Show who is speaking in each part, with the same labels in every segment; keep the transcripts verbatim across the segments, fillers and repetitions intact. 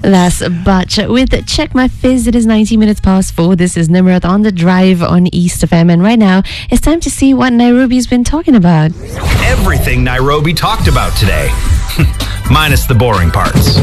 Speaker 1: That's Butch with Check My Fizz. It is ninety minutes past four. This is Nimrat on the drive on East F M. And right now, it's time to see what Nairobi's been talking about.
Speaker 2: Everything Nairobi talked about today, minus the boring parts.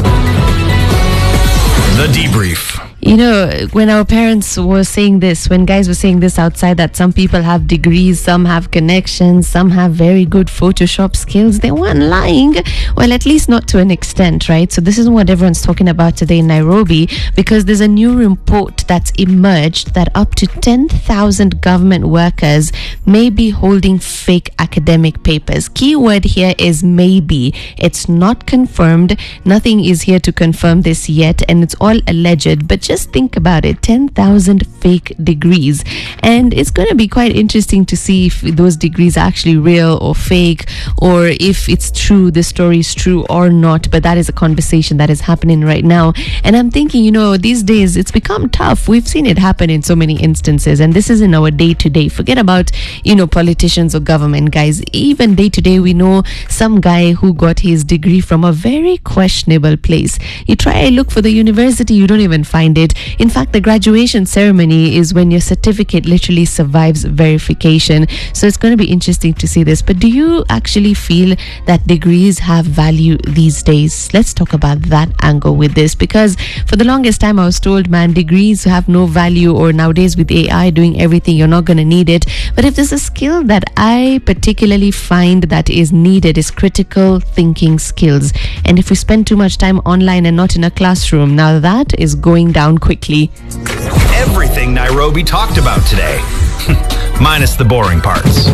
Speaker 2: The debrief.
Speaker 1: You know, when our parents were saying this, when guys were saying this outside, that some people have degrees, some have connections, some have very good Photoshop skills, they weren't lying. Well, at least not to an extent, right? So this is what everyone's talking about today in Nairobi, because there's a new report that's emerged that up to ten thousand government workers may be holding fake academic papers. Keyword here is maybe. It's not confirmed. Nothing is here to confirm this yet, and it's all alleged, but just Just think about it, ten thousand fake degrees. And it's going to be quite interesting to see if those degrees are actually real or fake, or if it's true, the story is true or not. But that is a conversation that is happening right now. And I'm thinking, you know, these days it's become tough. We've seen it happen in so many instances. And this is in our day to day. Forget about, you know, politicians or government guys. Even day to day, we know some guy who got his degree from a very questionable place. You try look for the university, you don't even find it. In fact, the graduation ceremony is when your certificate literally survives verification. So it's going to be interesting to see this. But do you actually feel that degrees have value these days? Let's talk about that angle with this, because for the longest time I was told, man, degrees have no value, or nowadays with A I doing everything, you're not going to need it. But if there's a skill that I particularly find that is needed, is critical thinking skills. And if we spend too much time online and not in a classroom, now that is going down quickly.
Speaker 2: Everything Nairobi talked about today, minus the boring parts.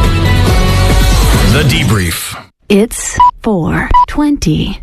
Speaker 2: The debrief.
Speaker 3: It's four twenty.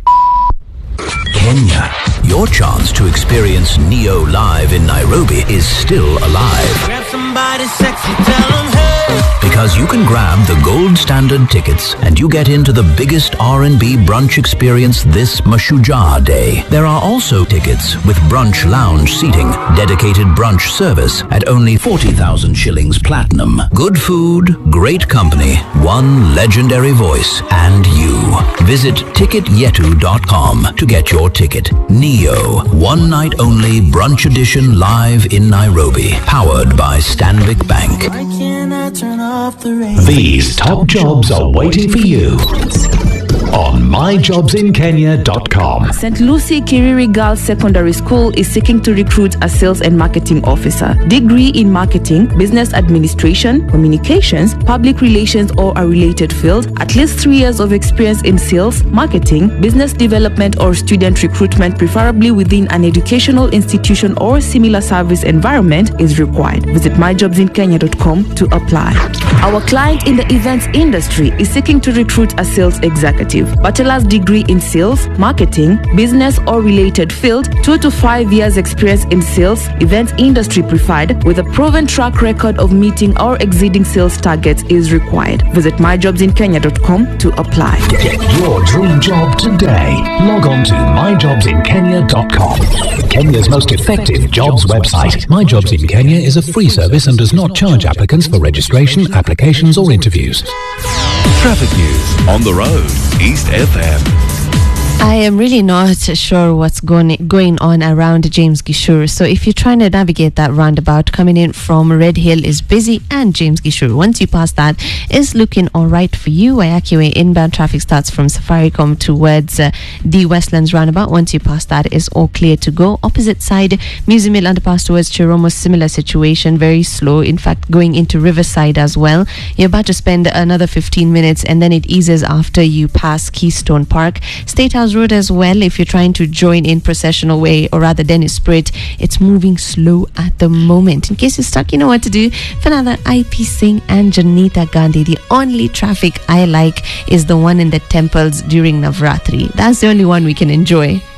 Speaker 4: Kenya, your chance to experience Neo live in Nairobi is still alive.
Speaker 5: Grab somebody sexy, tell them hey.
Speaker 4: Because you can grab the gold standard tickets and you get into the biggest R and B brunch experience this Mashujaa Day. There are also tickets with brunch lounge seating, dedicated brunch service at only forty thousand shillings platinum. Good food, great company, one legendary voice, and you. Visit ticket yetu dot com to get your ticket. Neo, one night only brunch edition live in Nairobi. Powered by Stanbic Bank.
Speaker 5: Why can't I turn off the radio?
Speaker 6: These top jobs are waiting for you on my jobs in kenya dot com.
Speaker 7: Saint Lucie Kiriri Girls Secondary School is seeking to recruit a sales and marketing officer. Degree in marketing, business administration, communications, public relations or a related field. At least three years of experience in sales, marketing, business development or student recruitment, preferably within an educational institution or similar service environment, is required. Visit my jobs in kenya dot com to apply. Our client in the events industry is seeking to recruit a sales executive. Bachelor's degree in sales, marketing, business or related field, two to five years experience in sales, events industry preferred, with a proven track record of meeting or exceeding sales targets is required. Visit my jobs in kenya dot com to apply.
Speaker 6: Get your dream job today. Log on to my jobs in kenya dot com. Kenya's most effective jobs website.
Speaker 8: My Jobs in Kenya is a free service and does not charge applicants for registration, applications or interviews.
Speaker 9: Traffic news on the road, East F M.
Speaker 1: I am really not sure what's going going on around James Gishuru. So if you're trying to navigate that roundabout, coming in from Red Hill is busy, and James Gishuru, once you pass that, is looking all right for you. Wayaki Way inbound traffic starts from Safaricom towards uh, the Westlands roundabout. Once you pass that, is all clear to go. Opposite side, Museum Mill underpass towards Chiromo, similar situation, very slow. In fact, going into Riverside as well. You're about to spend another fifteen minutes, and then it eases after you pass Keystone Park. State House Road as well, if you're trying to join in Processional Way, or rather Dennis Spirit, it's moving slow at the moment. In case you're stuck, you know what to do. For another, I P Singh and Janita Gandhi. The only traffic I like is the one in the temples during Navratri. That's the only one we can enjoy.